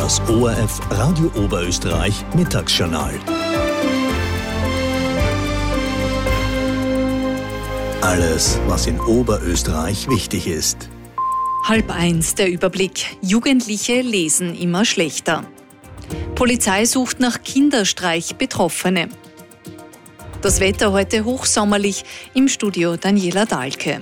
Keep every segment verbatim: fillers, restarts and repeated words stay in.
Das O R F Radio Oberösterreich Mittagsjournal. Alles, was in Oberösterreich wichtig ist. Halb eins, der Überblick. Jugendliche lesen immer schlechter. Polizei sucht nach Kinderstreich Betroffene. Das Wetter heute hochsommerlich, im Studio Daniela Dahlke.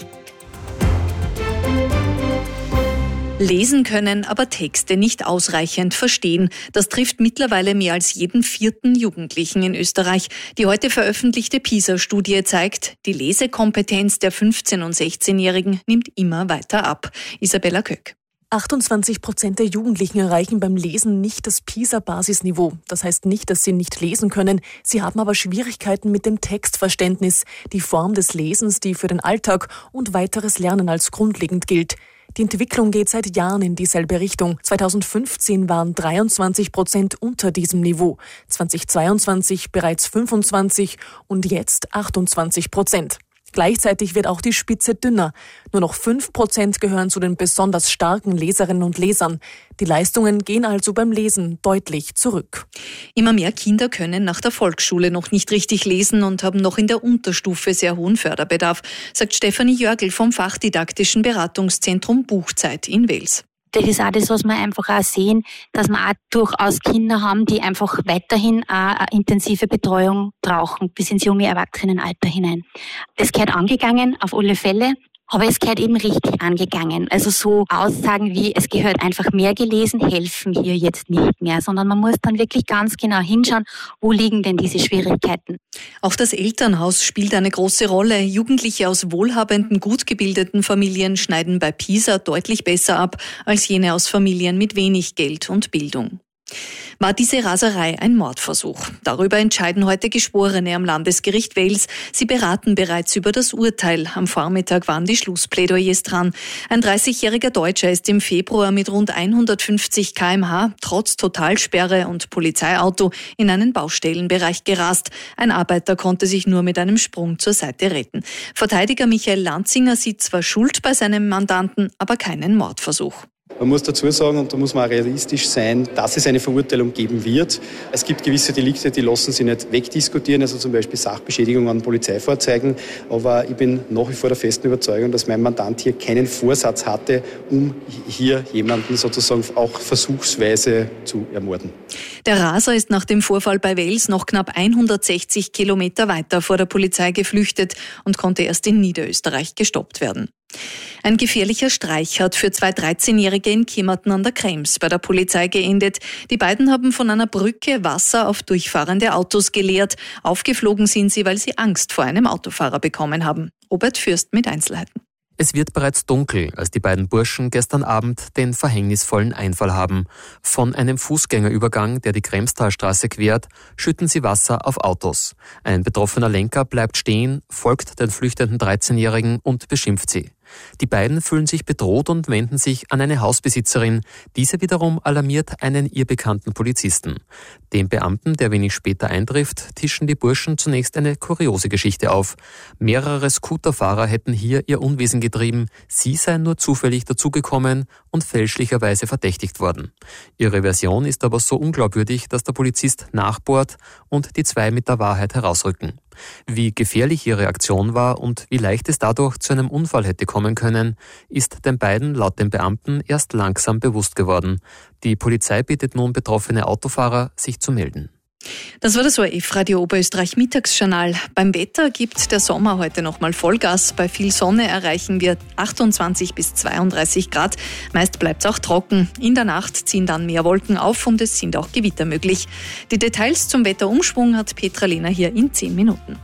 Lesen können, aber Texte nicht ausreichend verstehen. Das trifft mittlerweile mehr als jeden vierten Jugendlichen in Österreich. Die heute veröffentlichte PISA-Studie zeigt, die Lesekompetenz der fünfzehn- und sechzehnjährigen nimmt immer weiter ab. Isabella Köck. achtundzwanzig Prozent der Jugendlichen erreichen beim Lesen nicht das PISA-Basisniveau. Das heißt nicht, dass sie nicht lesen können. Sie haben aber Schwierigkeiten mit dem Textverständnis, die Form des Lesens, die für den Alltag und weiteres Lernen als grundlegend gilt. Die Entwicklung geht seit Jahren in dieselbe Richtung. zweitausendfünfzehn waren dreiundzwanzig Prozent unter diesem Niveau, zweitausendzweiundzwanzig bereits fünfundzwanzig und jetzt achtundzwanzig Prozent. Gleichzeitig wird auch die Spitze dünner. Nur noch fünf Prozent gehören zu den besonders starken Leserinnen und Lesern. Die Leistungen gehen also beim Lesen deutlich zurück. Immer mehr Kinder können nach der Volksschule noch nicht richtig lesen und haben noch in der Unterstufe sehr hohen Förderbedarf, sagt Stefanie Jörgl vom Fachdidaktischen Beratungszentrum Buchzeit in Wels. Das ist auch das, was wir einfach auch sehen, dass wir auch durchaus Kinder haben, die einfach weiterhin auch eine intensive Betreuung brauchen, bis ins junge Erwachsenenalter hinein. Das gehört angegangen, auf alle Fälle. Aber es gehört eben richtig angegangen. Also so Aussagen wie, es gehört einfach mehr gelesen, helfen hier jetzt nicht mehr, sondern man muss dann wirklich ganz genau hinschauen, wo liegen denn diese Schwierigkeiten. Auch das Elternhaus spielt eine große Rolle. Jugendliche aus wohlhabenden, gut gebildeten Familien schneiden bei PISA deutlich besser ab als jene aus Familien mit wenig Geld und Bildung. War diese Raserei ein Mordversuch? Darüber entscheiden heute Geschworene am Landesgericht Wels. Sie beraten bereits über das Urteil. Am Vormittag waren die Schlussplädoyers dran. Ein dreißigjähriger Deutscher ist im Februar mit rund hundertfünfzig Kilometer pro Stunde trotz Totalsperre und Polizeiauto in einen Baustellenbereich gerast. Ein Arbeiter konnte sich nur mit einem Sprung zur Seite retten. Verteidiger Michael Lanzinger sieht zwar Schuld bei seinem Mandanten, aber keinen Mordversuch. Man muss dazu sagen, und da muss man auch realistisch sein, dass es eine Verurteilung geben wird. Es gibt gewisse Delikte, die lassen sich nicht wegdiskutieren, also zum Beispiel Sachbeschädigung an Polizeifahrzeugen. Aber ich bin nach wie vor der festen Überzeugung, dass mein Mandant hier keinen Vorsatz hatte, um hier jemanden sozusagen auch versuchsweise zu ermorden. Der Raser ist nach dem Vorfall bei Wels noch knapp hundertsechzig Kilometer weiter vor der Polizei geflüchtet und konnte erst in Niederösterreich gestoppt werden. Ein gefährlicher Streich hat für zwei dreizehnjährige in Kimmerten an der Krems bei der Polizei geendet. Die beiden haben von einer Brücke Wasser auf durchfahrende Autos geleert. Aufgeflogen sind sie, weil sie Angst vor einem Autofahrer bekommen haben. Robert Fürst mit Einzelheiten. Es wird bereits dunkel, als die beiden Burschen gestern Abend den verhängnisvollen Einfall haben. Von einem Fußgängerübergang, der die Kremstalstraße quert, schütten sie Wasser auf Autos. Ein betroffener Lenker bleibt stehen, folgt den flüchtenden dreizehnjährigen und beschimpft sie. Die beiden fühlen sich bedroht und wenden sich an eine Hausbesitzerin. Diese wiederum alarmiert einen ihr bekannten Polizisten. Dem Beamten, der wenig später eintrifft, tischen die Burschen zunächst eine kuriose Geschichte auf. Mehrere Scooterfahrer hätten hier ihr Unwesen getrieben. Sie seien nur zufällig dazugekommen und fälschlicherweise verdächtigt worden. Ihre Version ist aber so unglaubwürdig, dass der Polizist nachbohrt und die zwei mit der Wahrheit herausrücken. Wie gefährlich ihre Aktion war und wie leicht es dadurch zu einem Unfall hätte kommen können, ist den beiden laut dem Beamten erst langsam bewusst geworden. Die Polizei bittet nun betroffene Autofahrer, sich zu melden. Das war das O R F Radio Oberösterreich Mittagsjournal. Beim Wetter gibt der Sommer heute nochmal Vollgas. Bei viel Sonne erreichen wir achtundzwanzig bis zweiunddreißig Grad. Meist bleibt es auch trocken. In der Nacht ziehen dann mehr Wolken auf und es sind auch Gewitter möglich. Die Details zum Wetterumschwung hat Petra Lehner hier in zehn Minuten.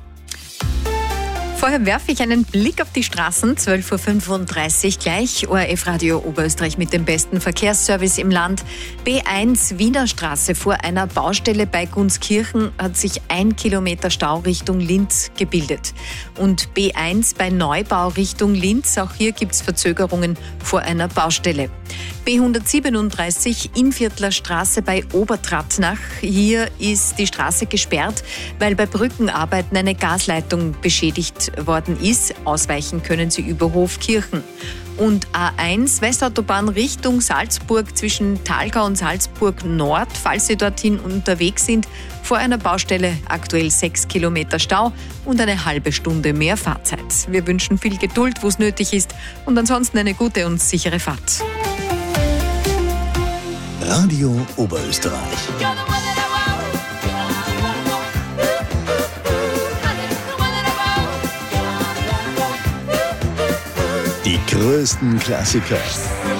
Vorher werfe ich einen Blick auf die Straßen. zwölf Uhr fünfunddreißig gleich. O R F Radio Oberösterreich mit dem besten Verkehrsservice im Land. B eins Wiener Straße vor einer Baustelle bei Gunskirchen hat sich ein Kilometer Stau Richtung Linz gebildet. Und B eins bei Neubau Richtung Linz. Auch hier gibt es Verzögerungen vor einer Baustelle. B hundertsiebenunddreißig Innviertler Straße bei Obertrattnach. Hier ist die Straße gesperrt, weil bei Brückenarbeiten eine Gasleitung beschädigt worden ist. Ausweichen können Sie über Hofkirchen. Und A eins, Westautobahn Richtung Salzburg zwischen Thalgau und Salzburg Nord, falls Sie dorthin unterwegs sind. Vor einer Baustelle aktuell sechs Kilometer Stau und eine halbe Stunde mehr Fahrzeit. Wir wünschen viel Geduld, wo es nötig ist, und ansonsten eine gute und sichere Fahrt. Radio Oberösterreich. Die größten Klassiker